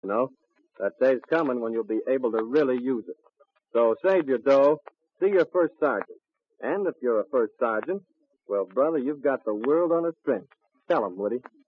You know, that day's coming when you'll be able to really use it. So save your dough, see your first sergeant. And if you're a first sergeant, well, brother, you've got the world on a string. Tell him, Woody.